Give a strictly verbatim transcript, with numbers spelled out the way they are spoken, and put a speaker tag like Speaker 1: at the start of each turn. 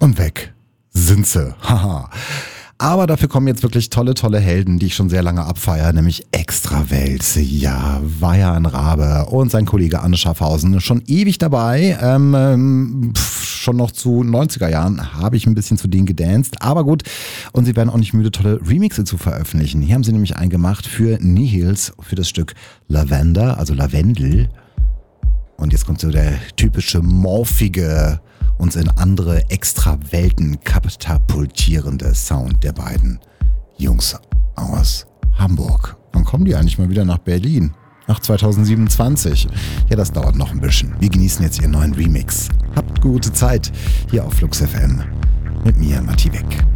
Speaker 1: Und weg sind sie. Haha. Aber dafür kommen jetzt wirklich tolle, tolle Helden, die ich schon sehr lange abfeiere, nämlich Extrawelt. Ja, Weihan Rabe und sein Kollege Anne Schaffhausen, schon ewig dabei. Ähm, pf, schon noch zu neunziger Jahren habe ich ein bisschen zu denen gedanced. Aber gut, und sie werden auch nicht müde, tolle Remixe zu veröffentlichen. Hier haben sie nämlich einen gemacht für Nihils, für das Stück Lavender, also Lavendel. Und jetzt kommt so der typische morphige, uns in andere Extrawelten katapultierende Sound der beiden Jungs aus Hamburg. Wann kommen die eigentlich mal wieder nach Berlin? Nach zwanzig siebenundzwanzig. Ja, das dauert noch ein bisschen. Wir genießen jetzt ihren neuen Remix. Habt gute Zeit hier auf Flux F M. Mit mir, Matti Beck.